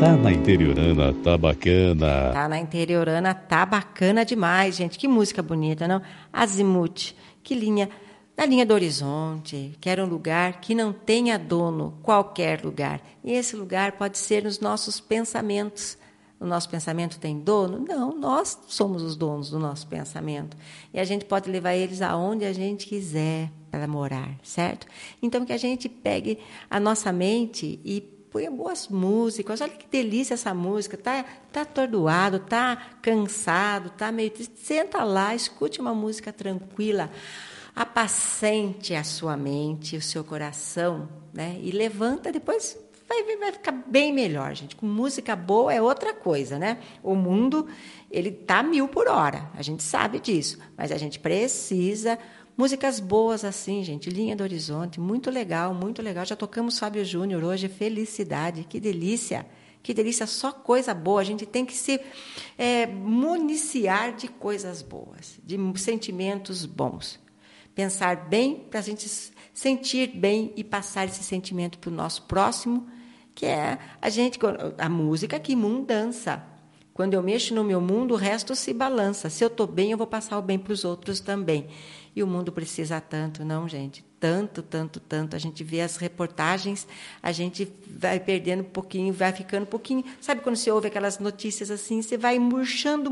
Tá na Interiorana, tá bacana. Tá na Interiorana, tá bacana demais, gente. Que música bonita, não? Azimuth, que linha... Na linha do horizonte, que era um lugar que não tenha dono, qualquer lugar. E esse lugar pode ser nos nossos pensamentos. O nosso pensamento tem dono? Não, nós somos os donos do nosso pensamento. E a gente pode levar eles aonde a gente quiser para morar, certo? Então, que a gente pegue a nossa mente e põe boas músicas. Olha que delícia essa música. Tá atordoado, tá cansado, tá meio triste. Senta lá, escute uma música tranquila. Apacente a sua mente, o seu coração, né? E levanta, depois vai ficar bem melhor, gente. Com música boa é outra coisa, né? O mundo, ele tá 1000 por hora, a gente sabe disso, mas a gente precisa músicas boas assim, gente. Linha do Horizonte, muito legal, muito legal. Já tocamos Fábio Júnior hoje, felicidade, que delícia. Que delícia, só coisa boa. A gente tem que se municiar de coisas boas, de sentimentos bons. Pensar bem para a gente sentir bem e passar esse sentimento para o nosso próximo, que é a música que dança. Quando eu mexo no meu mundo, o resto se balança. Se eu estou bem, eu vou passar o bem para os outros também. E o mundo precisa tanto, não, gente? Tanto, tanto, tanto. A gente vê as reportagens, a gente vai perdendo um pouquinho, vai ficando um pouquinho. Sabe quando você ouve aquelas notícias assim, você vai murchando.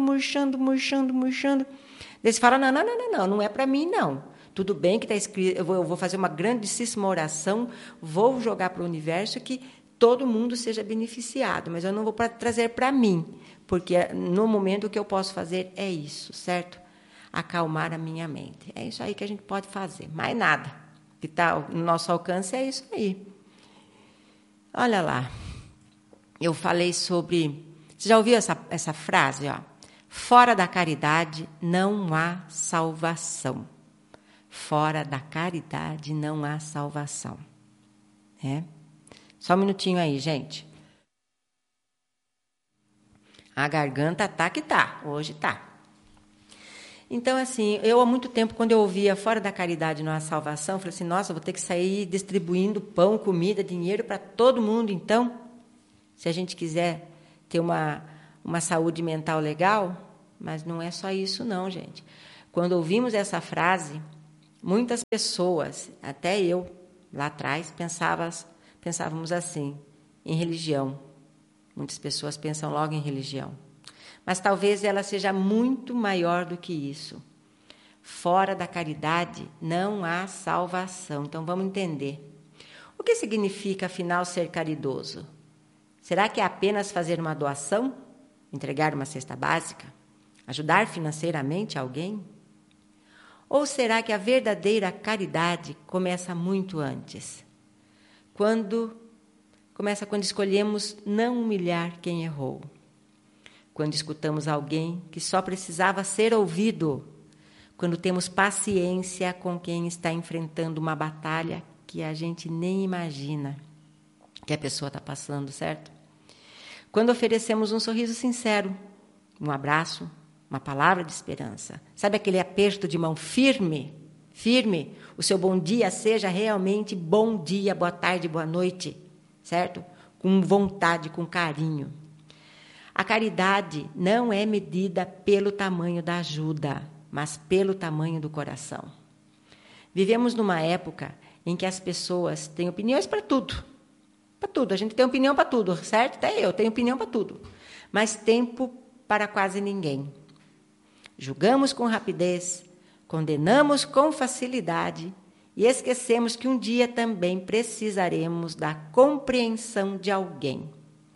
Daí você fala, não é para mim, não. Tudo bem que está escrito, eu vou fazer uma grandíssima oração, vou jogar para o universo que todo mundo seja beneficiado, mas eu não vou trazer para mim, porque no momento o que eu posso fazer é isso, certo? Acalmar a minha mente. É isso aí que a gente pode fazer, mais nada. Que está no nosso alcance é isso aí. Olha lá, eu falei sobre... Você já ouviu essa frase? Ó? Fora da caridade não há salvação. Fora da caridade não há salvação. Só um minutinho aí, gente. A garganta tá que tá, hoje tá. Então, assim, eu há muito tempo, quando eu ouvia fora da caridade não há salvação, eu falei assim, nossa, eu vou ter que sair distribuindo pão, comida, dinheiro para todo mundo, então. Se a gente quiser ter uma saúde mental legal, mas não é só isso não, gente. Quando ouvimos essa frase... Muitas pessoas, até eu, lá atrás, pensávamos assim, em religião. Muitas pessoas pensam logo em religião. Mas talvez ela seja muito maior do que isso. Fora da caridade não há salvação. Então, vamos entender. O que significa, afinal, ser caridoso? Será que é apenas fazer uma doação? Entregar uma cesta básica? Ajudar financeiramente alguém? Ou será que a verdadeira caridade começa muito antes? Quando escolhemos não humilhar quem errou. Quando escutamos alguém que só precisava ser ouvido. Quando temos paciência com quem está enfrentando uma batalha que a gente nem imagina que a pessoa está passando, certo? Quando oferecemos um sorriso sincero, um abraço, uma palavra de esperança. Sabe aquele aperto de mão firme? Firme. O seu bom dia seja realmente bom dia, boa tarde, boa noite. Certo? Com vontade, com carinho. A caridade não é medida pelo tamanho da ajuda, mas pelo tamanho do coração. Vivemos numa época em que as pessoas têm opiniões para tudo. Para tudo. A gente tem opinião para tudo, certo? Até eu tenho opinião para tudo. Mas tempo para quase ninguém. Julgamos com rapidez, condenamos com facilidade e esquecemos que um dia também precisaremos da compreensão de alguém.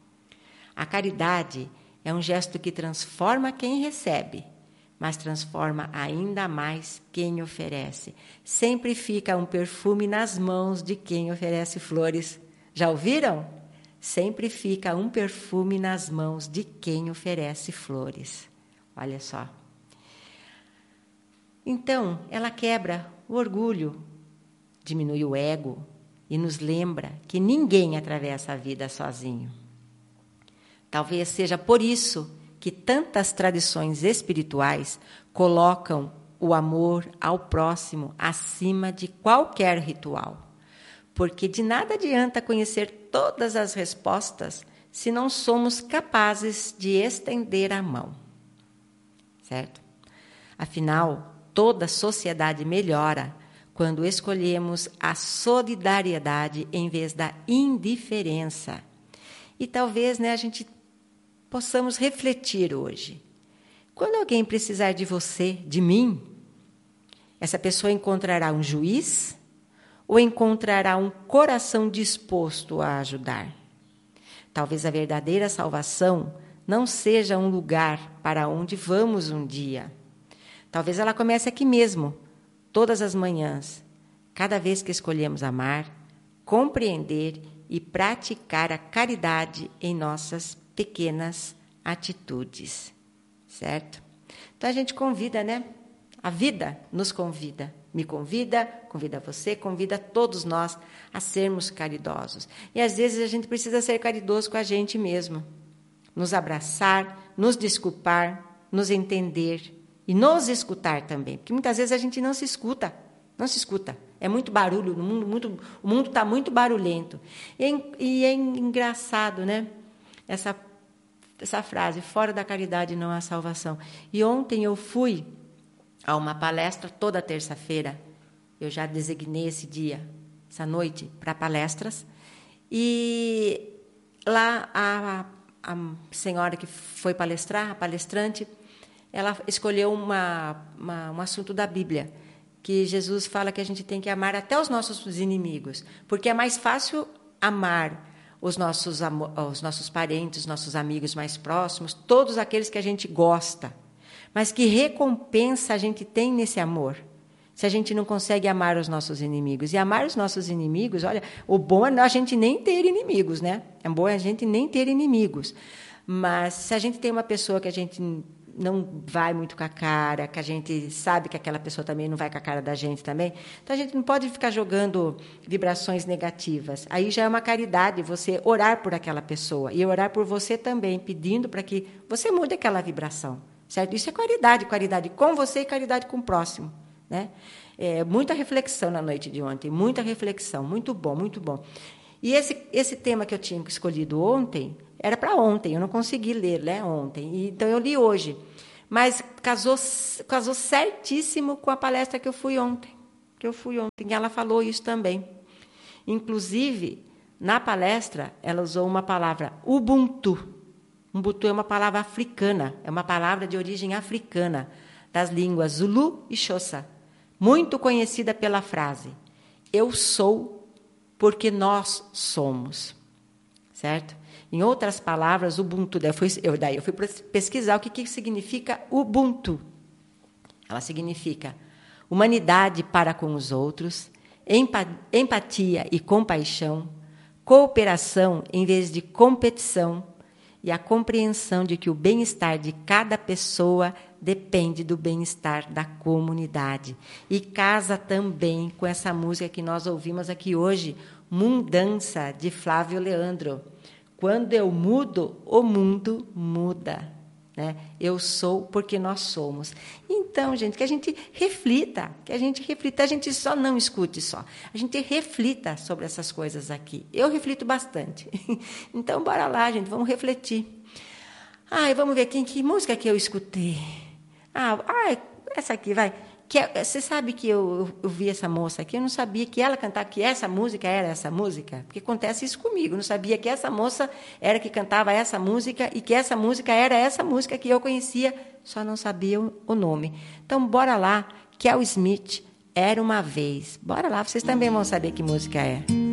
A caridade é um gesto que transforma quem recebe, mas transforma ainda mais quem oferece. Sempre fica um perfume nas mãos de quem oferece flores. Já ouviram? Sempre fica um perfume nas mãos de quem oferece flores. Olha só. Então, ela quebra o orgulho, diminui o ego e nos lembra que ninguém atravessa a vida sozinho. Talvez seja por isso que tantas tradições espirituais colocam o amor ao próximo acima de qualquer ritual. Porque de nada adianta conhecer todas as respostas se não somos capazes de estender a mão, certo? Afinal, toda sociedade melhora quando escolhemos a solidariedade em vez da indiferença. E talvez, a gente possamos refletir hoje. Quando alguém precisar de você, de mim, essa pessoa encontrará um juiz ou encontrará um coração disposto a ajudar? Talvez a verdadeira salvação não seja um lugar para onde vamos um dia. Talvez ela comece aqui mesmo, todas as manhãs, cada vez que escolhemos amar, compreender e praticar a caridade em nossas pequenas atitudes, certo? Então a gente convida, A vida nos convida, me convida, convida você, convida todos nós a sermos caridosos. E às vezes a gente precisa ser caridoso com a gente mesmo, nos abraçar, nos desculpar, nos entender e nos escutar também, porque muitas vezes a gente não se escuta. É muito barulho no mundo, o mundo está muito barulhento. E é engraçado, Essa frase, fora da caridade não há salvação. E ontem eu fui a uma palestra toda terça-feira. Eu já designei esse dia, essa noite, para palestras. E lá a senhora que foi palestrar, a palestrante, ela escolheu um assunto da Bíblia, que Jesus fala que a gente tem que amar até os nossos inimigos, porque é mais fácil amar os nossos parentes, os nossos amigos mais próximos, todos aqueles que a gente gosta. Mas que recompensa a gente tem nesse amor, se a gente não consegue amar os nossos inimigos? E amar os nossos inimigos, olha, o bom é a gente nem ter inimigos, É bom a gente nem ter inimigos. Mas se a gente tem uma pessoa que a gente não vai muito com a cara, que a gente sabe que aquela pessoa também não vai com a cara da gente também, então a gente não pode ficar jogando vibrações negativas. Aí já é uma caridade você orar por aquela pessoa e orar por você também, pedindo para que você mude aquela vibração. Certo? Isso é caridade com você e caridade com o próximo. Muita reflexão na noite de ontem, muita reflexão, muito bom, muito bom. E esse tema que eu tinha escolhido ontem, era para ontem, eu não consegui ler ontem, então eu li hoje. Mas casou certíssimo com a palestra que eu fui ontem. E ela falou isso também. Inclusive, na palestra, ela usou uma palavra, Ubuntu. Ubuntu é uma palavra africana, é uma palavra de origem africana, das línguas Zulu e Xhosa, muito conhecida pela frase, eu sou porque nós somos, certo? Em outras palavras, Ubuntu, daí eu fui pesquisar o que significa Ubuntu. Ela significa humanidade para com os outros, empatia e compaixão, cooperação em vez de competição, e a compreensão de que o bem-estar de cada pessoa depende do bem-estar da comunidade. E casa também com essa música que nós ouvimos aqui hoje, Mundança, de Flávio Leandro. Quando eu mudo, o mundo muda. Eu sou porque nós somos. Então, gente, que a gente reflita, a gente só não escute só, a gente reflita sobre essas coisas aqui. Eu reflito bastante. Então, bora lá, gente, vamos refletir. Vamos ver que música que eu escutei. Essa aqui, vai. Você sabe que eu vi essa moça aqui, eu não sabia que ela cantava, que essa música era essa música, porque acontece isso comigo, eu não sabia que essa moça era que cantava essa música e que essa música era essa música que eu conhecia, só não sabia o nome. Então, bora lá, Kel Smith, Era Uma Vez. Bora lá, vocês também vão saber que música é.